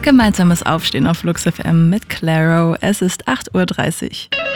Gemeinsames Aufstehen auf Flux FM mit Claro. Es ist 8:30 Uhr.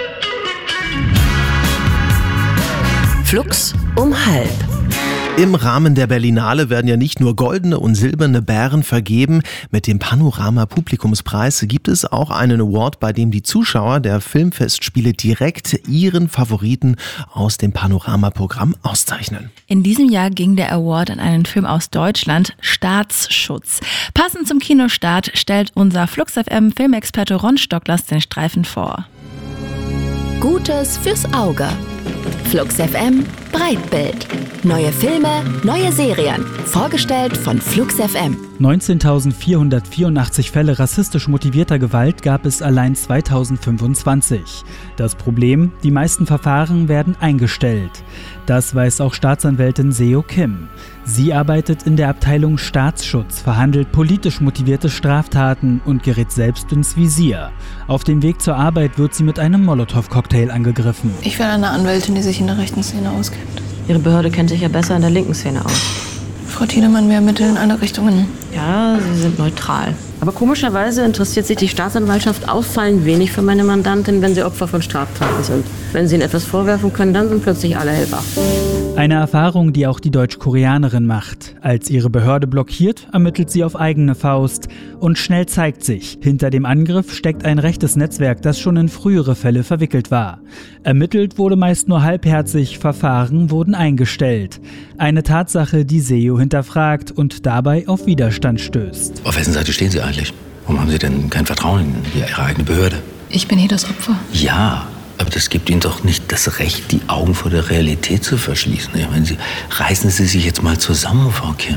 Flux um 12:30. Im Rahmen der Berlinale werden ja nicht nur goldene und silberne Bären vergeben. Mit dem Panorama-Publikumspreis gibt es auch einen Award, bei dem die Zuschauer der Filmfestspiele direkt ihren Favoriten aus dem Panorama-Programm auszeichnen. In diesem Jahr ging der Award an einen Film aus Deutschland, Staatsschutz. Passend zum Kinostart stellt unser Flux FM Filmexperte Ron Stocklers den Streifen vor. Gutes fürs Auge. Flux FM Breitbild. Neue Filme, neue Serien. Vorgestellt von Flux FM. 19.484 Fälle rassistisch motivierter Gewalt gab es allein 2025. Das Problem, die meisten Verfahren werden eingestellt. Das weiß auch Staatsanwältin Seo Kim. Sie arbeitet in der Abteilung Staatsschutz, verhandelt politisch motivierte Straftaten und gerät selbst ins Visier. Auf dem Weg zur Arbeit wird sie mit einem Molotow-Cocktail angegriffen. Ich will eine Anwältin, die sich in der rechten Szene auskennt. Ihre Behörde kennt sich ja besser in der linken Szene aus. Frau Tiedemann, wir ermitteln in alle Richtungen. Ja, Sie sind neutral. Aber komischerweise interessiert sich die Staatsanwaltschaft auffallend wenig für meine Mandantin, wenn sie Opfer von Straftaten sind. Wenn sie ihnen etwas vorwerfen können, dann sind plötzlich alle hellwach. Eine Erfahrung, die auch die Deutsch-Koreanerin macht. Als ihre Behörde blockiert, ermittelt sie auf eigene Faust. Und schnell zeigt sich, hinter dem Angriff steckt ein rechtes Netzwerk, das schon in frühere Fälle verwickelt war. Ermittelt wurde meist nur halbherzig, Verfahren wurden eingestellt. Eine Tatsache, die Seo hinterfragt und dabei auf Widerstand stößt. Auf wessen Seite stehen Sie eigentlich? Warum haben Sie denn kein Vertrauen in Ihre eigene Behörde? Ich bin hier das Opfer. Ja, aber das gibt Ihnen doch nicht das Recht, die Augen vor der Realität zu verschließen. Ich meine, reißen Sie sich jetzt mal zusammen, Frau Kim.